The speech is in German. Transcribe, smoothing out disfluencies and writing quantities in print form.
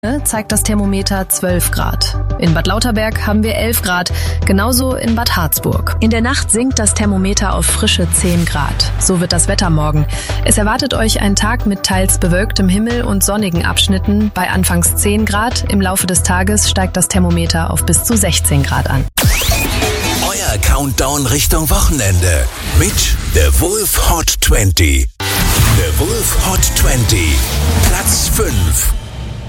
zeigt das Thermometer 12 Grad. In Bad Lauterberg haben wir 11 Grad, genauso in Bad Harzburg. In der Nacht sinkt das Thermometer auf frische 10 Grad. So wird das Wetter morgen. Es erwartet euch ein Tag mit teils bewölktem Himmel und sonnigen Abschnitten bei anfangs 10 Grad. Im Laufe des Tages steigt das Thermometer auf bis zu 16 Grad an. Euer Countdown Richtung Wochenende mit The Wolf Hot 20. The Wolf Hot 20, Platz 5.